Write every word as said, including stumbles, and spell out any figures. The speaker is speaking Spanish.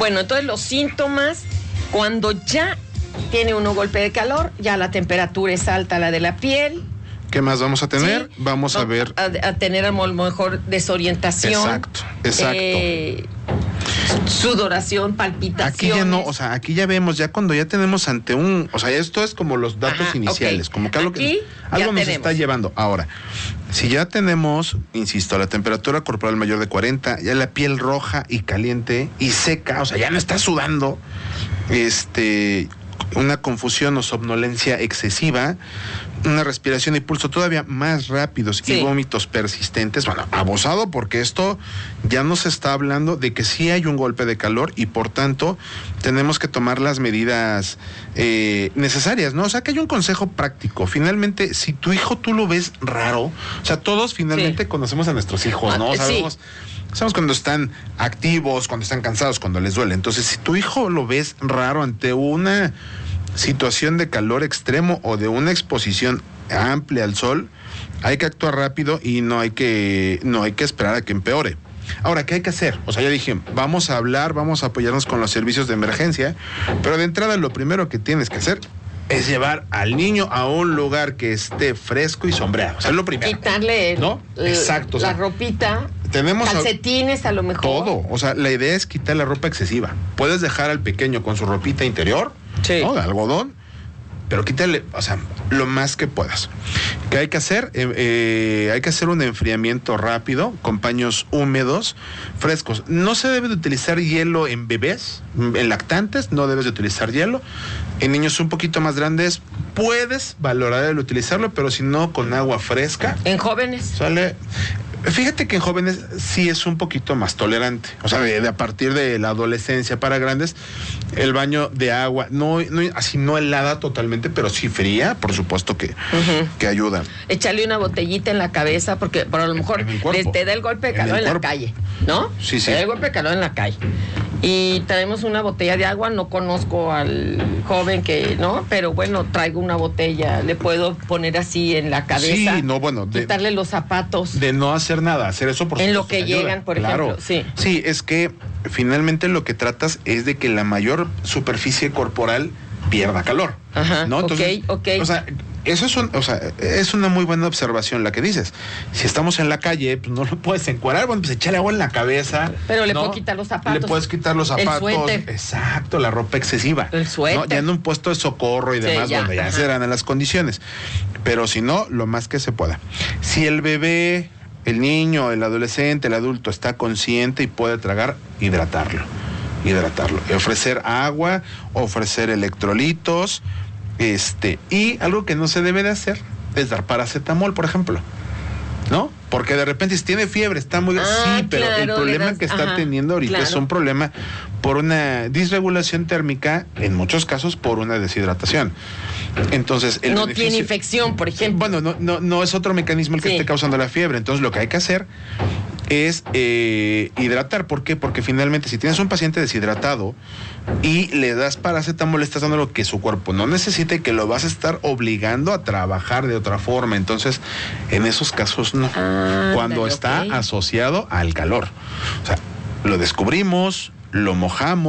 Bueno, entonces los síntomas, cuando ya tiene uno golpe de calor, ya la temperatura es alta, la de la piel. ¿Qué más vamos a tener? Sí, vamos a ver. A, a tener a lo mejor desorientación. Exacto, exacto. Eh, sudoración, palpitaciones. Aquí ya no, o sea, aquí ya vemos, ya cuando ya tenemos ante un, o sea, esto es como los datos Ajá, iniciales, okay. como que algo, aquí que, algo nos tenemos. está llevando. Ahora, si ya tenemos, insisto, la temperatura corporal mayor de cuarenta, ya la piel roja y caliente y seca, o sea, ya no está sudando, este, una confusión o somnolencia excesiva, una respiración y pulso todavía más rápidos sí. y vómitos persistentes, bueno, abusado, porque esto ya nos está hablando de que sí hay un golpe de calor y por tanto tenemos que tomar las medidas eh, necesarias, ¿no? O sea, que hay un consejo práctico. Finalmente, si tu hijo tú lo ves raro, o sea, todos finalmente sí. conocemos a nuestros hijos, ¿no? Sabemos, sí. sabemos cuando están activos, cuando están cansados, cuando les duele. Entonces, si tu hijo lo ves raro ante una situación de calor extremo o de una exposición amplia al sol, hay que actuar rápido y no hay que no hay que esperar a que empeore. Ahora, ¿qué hay que hacer? O sea, ya dije, vamos a hablar, vamos a apoyarnos con los servicios de emergencia, pero de entrada lo primero que tienes que hacer es llevar al niño a un lugar que esté fresco y sombreado. O sea, es lo primero. Quitarle, ¿no? El, Exacto. La o sea, ropita, tenemos calcetines a, a lo mejor. Todo. O sea, la idea es quitar la ropa excesiva. Puedes dejar al pequeño con su ropita interior, sí. ¿no? De algodón, pero quítale, o sea, lo más que puedas. ¿Qué hay que hacer? Eh, eh, hay que hacer un enfriamiento rápido con paños húmedos, frescos. No se debe de utilizar hielo en bebés, en lactantes, no debes de utilizar hielo. En niños un poquito más grandes, puedes valorar el utilizarlo, pero si no, con agua fresca. ¿En jóvenes? Sale. Fíjate que en jóvenes sí es un poquito más tolerante. O sea, de, de a partir de la adolescencia para grandes, el baño de agua, no, no así no helada totalmente, pero sí fría, por supuesto que, uh-huh. que ayuda. Échale una botellita en la cabeza, porque por a lo mejor les te da el golpe de calor en, en la calle, ¿no? Sí, sí. Te da el golpe de calor en la calle. Y tenemos una botella de agua, no conozco al joven que, ¿no? Pero bueno, traigo una botella, le puedo poner así en la cabeza. Sí, no, bueno. De, quitarle los zapatos. De no hacer nada, hacer eso por en supuesto, lo que ayuda. llegan, por claro. ejemplo, sí. Sí, es que finalmente lo que tratas es de que la mayor superficie corporal pierda calor. Ajá, ¿no? Entonces, ok, ok. O sea, eso es, un, o sea, es una muy buena observación la que dices. Si estamos en la calle, pues no lo puedes encuadrar, bueno, pues echale agua en la cabeza. Pero le ¿no? puedo quitar los zapatos. Le puedes quitar los zapatos. El suéter. Exacto, la ropa excesiva. El suéter. ¿no? Ya en un puesto de socorro y demás, sí, ya, donde ya se dan las condiciones. Pero si no, lo más que se pueda. Si el bebé, el niño, el adolescente, el adulto está consciente y puede tragar, hidratarlo. Hidratarlo. Ofrecer agua, ofrecer electrolitos. Este, y algo que no se debe de hacer es dar paracetamol, por ejemplo, ¿no? Porque de repente si tiene fiebre, está muy... Ah, sí, pero claro, el problema das, que está ajá, teniendo ahorita claro. es un problema por una disregulación térmica, en muchos casos por una deshidratación. Entonces, el no beneficio, tiene infección, por ejemplo. Bueno, no, no, no es otro mecanismo el que sí. esté causando la fiebre. Entonces, lo que hay que hacer es eh, hidratar. ¿Por qué? Porque finalmente, si tienes un paciente deshidratado y le das paracetamol, le estás dando lo que su cuerpo no necesita y que lo vas a estar obligando a trabajar de otra forma. Entonces, en esos casos no. Ah, Cuando dale, está okay. asociado al calor. O sea, lo descubrimos, lo mojamos.